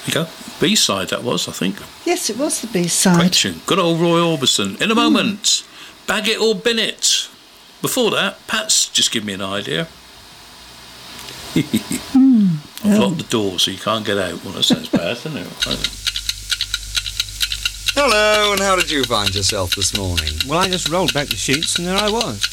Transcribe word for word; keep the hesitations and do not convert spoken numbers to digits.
you go. B-side that was, I think. Yes, it was the B-side. Great tune. Good old Roy Orbison. In a moment, mm. Bag It or Bin It. Before that, Pat's just give me an idea. mm. I've oh. locked the door so you can't get out. Well, that sounds bad, doesn't it? Hello, and how did you find yourself this morning? Well, I just rolled back the sheets and there I was.